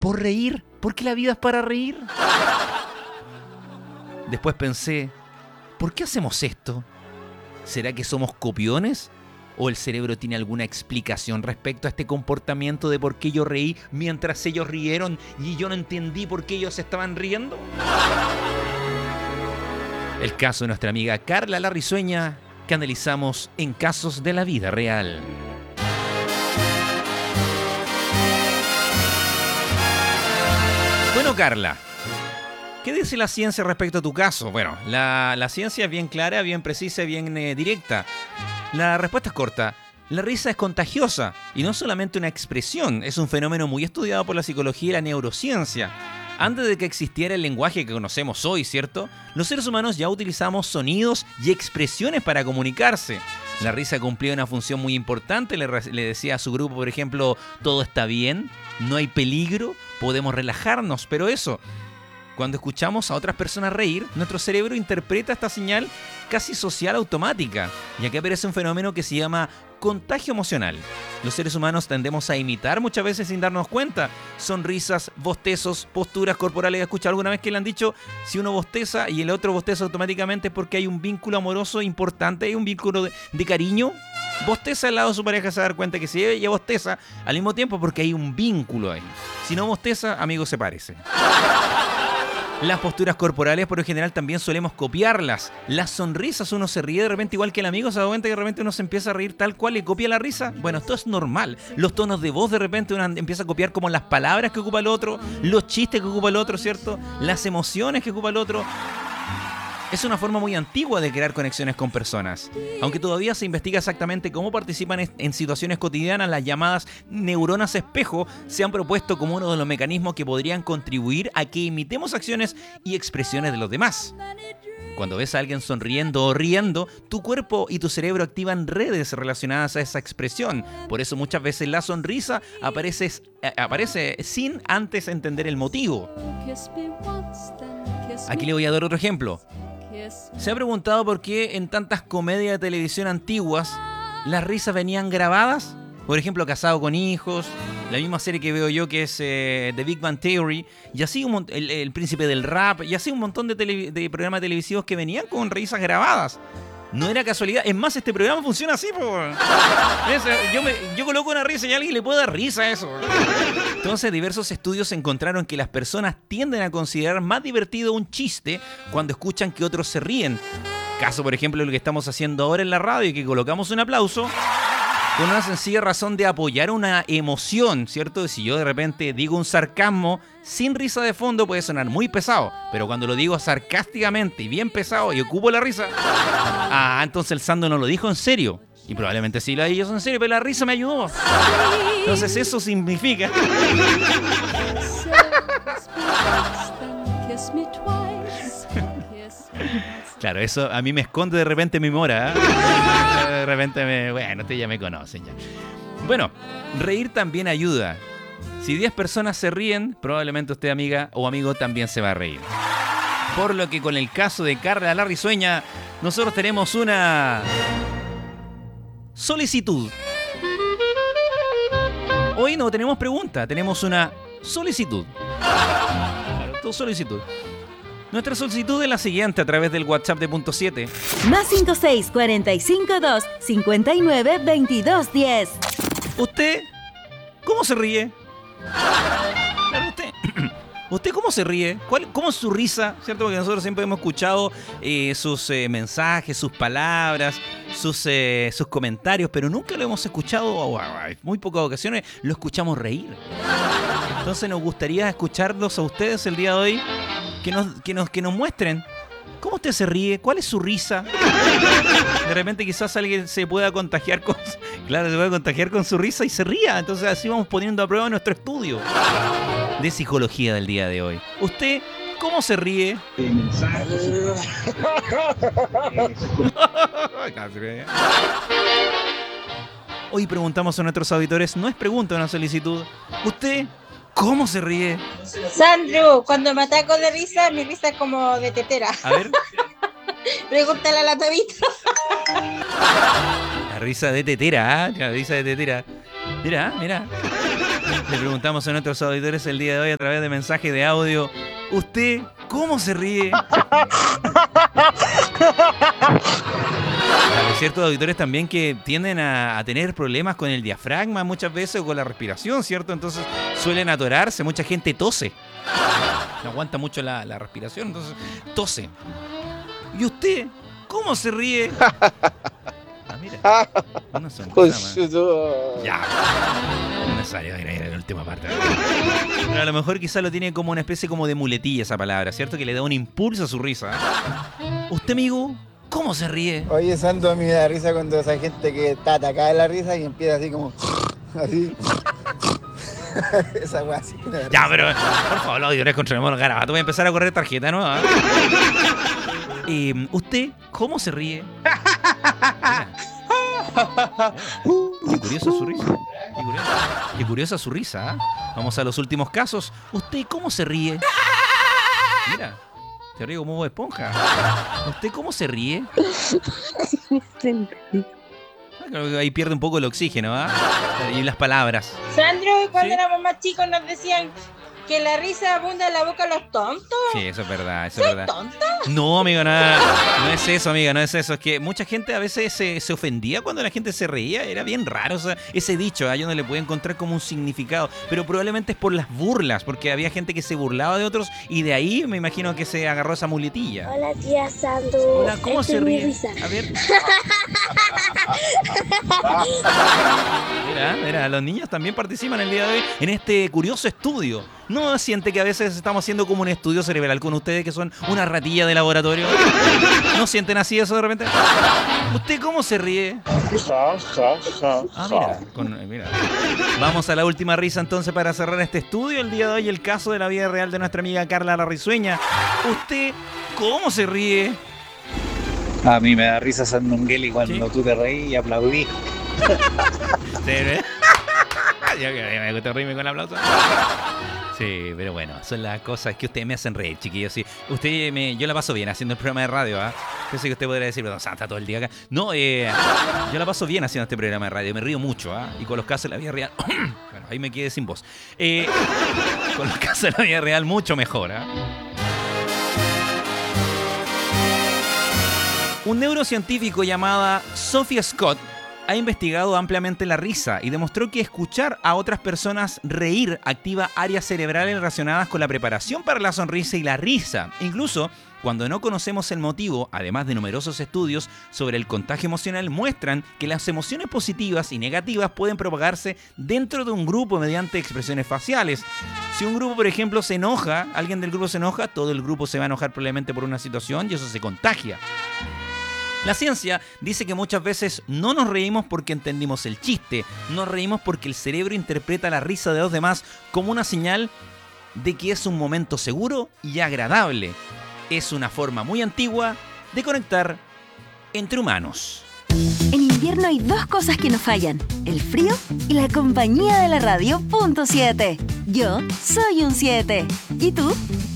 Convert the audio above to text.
por reír, porque la vida es para reír. Después pensé, ¿por qué hacemos esto? ¿Será que somos copiones? ¿O el cerebro tiene alguna explicación respecto a este comportamiento de por qué yo reí mientras ellos rieron y yo no entendí por qué ellos estaban riendo? El caso de nuestra amiga Carla la Risueña, que analizamos en Casos de la Vida Real. Bueno, Carla, ¿qué dice la ciencia respecto a tu caso? Bueno, la ciencia es bien clara, bien precisa, bien directa. La respuesta es corta. La risa es contagiosa y no solamente una expresión, es un fenómeno muy estudiado por la psicología y la neurociencia. Antes de que existiera el lenguaje que conocemos hoy, ¿cierto? Los seres humanos ya utilizamos sonidos y expresiones para comunicarse. La risa cumplía una función muy importante, le decía a su grupo, por ejemplo, todo está bien, no hay peligro, podemos relajarnos, pero eso, cuando escuchamos a otras personas reír, nuestro cerebro interpreta esta señal casi social automática, y aquí aparece un fenómeno que se llama contagio emocional. Los seres humanos tendemos a imitar muchas veces sin darnos cuenta. Sonrisas, bostezos, posturas corporales. ¿He escuchado alguna vez que le han dicho si uno bosteza y el otro bosteza automáticamente es porque hay un vínculo amoroso importante, hay un vínculo de cariño? Bosteza al lado de su pareja, se va a dar cuenta que si ella bosteza al mismo tiempo porque hay un vínculo ahí. Si no bosteza, amigo, se parece. Las posturas corporales, por lo general, también solemos copiarlas. Las sonrisas, uno se ríe de repente igual que el amigo, se da cuenta que de repente uno se empieza a reír tal cual y copia la risa. Bueno, esto es normal. Los tonos de voz, de repente uno empieza a copiar como las palabras que ocupa el otro, los chistes que ocupa el otro, ¿cierto? Las emociones que ocupa el otro. Es una forma muy antigua de crear conexiones con personas. Aunque todavía se investiga exactamente cómo participan en situaciones cotidianas, las llamadas neuronas espejo se han propuesto como uno de los mecanismos que podrían contribuir a que imitemos acciones y expresiones de los demás. Cuando ves a alguien sonriendo o riendo, tu cuerpo y tu cerebro activan redes relacionadas a esa expresión. Por eso muchas veces la sonrisa aparece sin antes entender el motivo. Aquí le voy a dar otro ejemplo. ¿Se ha preguntado por qué en tantas comedias de televisión antiguas las risas venían grabadas? Por ejemplo, Casado con Hijos, la misma serie que veo yo que es The Big Bang Theory, y así el Príncipe del Rap, y así un montón de programas televisivos que venían con risas grabadas. No era casualidad. Es más, este programa funciona así, po. Yo coloco una risa y a alguien le puede dar risa a eso. Entonces, diversos estudios encontraron que las personas tienden a considerar más divertido un chiste cuando escuchan que otros se ríen. Caso, por ejemplo, lo que estamos haciendo ahora en la radio y que colocamos un aplauso con una sencilla razón de apoyar una emoción, ¿cierto? Si yo de repente digo un sarcasmo sin risa de fondo puede sonar muy pesado, pero cuando lo digo sarcásticamente y bien pesado y ocupo la risa, entonces el Sando no lo dijo en serio. Y probablemente sí lo hizo en serio, pero la risa me ayudó. Entonces eso significa... Claro, eso a mí me esconde de repente mi mora, ¿eh? De repente bueno, ustedes ya me conocen ya. Bueno, reír también ayuda. Si 10 personas se ríen, probablemente usted, amiga o amigo, también se va a reír. Por lo que con el caso de Carla la Risueña, nosotros tenemos una solicitud. Hoy no tenemos pregunta, tenemos una solicitud. Claro, tu solicitud. Nuestra solicitud es la siguiente a través del WhatsApp de Punto 7. +56 45 2 59 22 10. ¿Usted cómo se ríe? Claro, ¿Usted cómo se ríe? ¿Cómo es su risa? ¿Cierto? Porque nosotros siempre hemos escuchado sus mensajes, sus palabras, sus comentarios, pero nunca lo hemos escuchado, en muy pocas ocasiones lo escuchamos reír. Entonces nos gustaría escucharlos a ustedes el día de hoy, que nos muestren cómo usted se ríe, cuál es su risa. De repente quizás alguien se pueda contagiar con... Claro, se puede contagiar con su risa y se ría. Entonces así vamos poniendo a prueba nuestro estudio de psicología del día de hoy. ¿Usted cómo se ríe? Hoy preguntamos a nuestros auditores, no es pregunta, una solicitud. ¿Usted cómo se ríe? Sandro, cuando me ataco de risa, mi risa es como de tetera. A ver. Pregúntale a la Tabita. La risa de tetera, ¿eh? La risa de tetera. Mira. Le preguntamos a nuestros auditores el día de hoy a través de mensaje de audio. ¿Usted cómo se ríe? Hay ciertos auditores también que tienden a tener problemas con el diafragma muchas veces o con la respiración, ¿cierto? Entonces suelen atorarse, mucha gente tose. No aguanta mucho la respiración, entonces tose. ¿Y usted cómo se ríe? Mira, una sonrisa más. Ya. No es necesario agregar en la última parte. Pero a lo mejor quizás lo tiene como una especie como de muletilla esa palabra, ¿cierto? Que le da un impulso a su risa. ¿Usted, amigo, cómo se ríe? Oye, Sandro, a mí me da risa cuando esa gente que está atacada de la risa y empieza así como... así... esa weá así que me da Ya, risa. pero por favor, los auditores controlemos los garabatos. Voy a empezar a correr tarjeta, ¿no? ¿Usted cómo se ríe? Mira. Qué curiosa su risa. Qué curiosa su risa. Vamos a los últimos casos. ¿Usted cómo se ríe? Mira, se ríe como Bob Esponja. ¿Usted cómo se ríe? Creo que ahí pierde un poco el oxígeno, ¿ah? Y las palabras. Sandro, cuando ¿Sí? éramos más chicos nos decían que la risa abunda en la boca de los tontos. Sí, eso es verdad, eso es ¿Soy verdad. tonta? No, amigo, nada. No es eso, amiga, no es eso. Es que mucha gente a veces se ofendía cuando la gente se reía. Era bien raro, o sea, ese dicho, yo no le puedo encontrar como un significado. Pero probablemente es por las burlas, porque había gente que se burlaba de otros y de ahí me imagino que se agarró esa muletilla. Hola tía Sandro. Hola, ¿cómo Esta se es mi ríe? risa. A ver. Mira, los niños también participan el día de hoy en este curioso estudio. ¿No siente que a veces estamos haciendo como un estudio cerebral con ustedes que son una ratilla de laboratorio? ¿No sienten así eso de repente? ¿Usted cómo se ríe? Mira. Vamos a la última risa entonces para cerrar este estudio. El día de hoy el caso de la vida real de nuestra amiga Carla la Risueña. ¿Usted cómo se ríe? A mí me da risa Sandungueli cuando ¿Sí? tú te reís y aplaudís. ¿Sí? Ya que me gusta reírme con el aplauso. Sí, pero bueno, son las cosas que ustedes me hacen reír, chiquillos. Sí. Yo la paso bien haciendo el programa de radio, ¿ah? Yo sé que usted podría decir, pero está todo el día acá. No, yo la paso bien haciendo este programa de radio. Me río mucho, ¿ah? Y con los casos de la vida real... bueno, ahí me quedé sin voz. Con los casos de la vida real mucho mejor, ¿ah? Un neurocientífico llamada Sophia Scott ha investigado ampliamente la risa y demostró que escuchar a otras personas reír activa áreas cerebrales relacionadas con la preparación para la sonrisa y la risa. Incluso cuando no conocemos el motivo, además de numerosos estudios sobre el contagio emocional muestran que las emociones positivas y negativas pueden propagarse dentro de un grupo mediante expresiones faciales. Si un grupo, por ejemplo, se enoja, alguien del grupo se enoja, todo el grupo se va a enojar probablemente por una situación y eso se contagia. La ciencia dice que muchas veces no nos reímos porque entendimos el chiste, nos reímos porque el cerebro interpreta la risa de los demás como una señal de que es un momento seguro y agradable. Es una forma muy antigua de conectar entre humanos. En invierno hay dos cosas que nos fallan: el frío y la compañía de la radio .7. Yo soy un 7. ¿Y tú?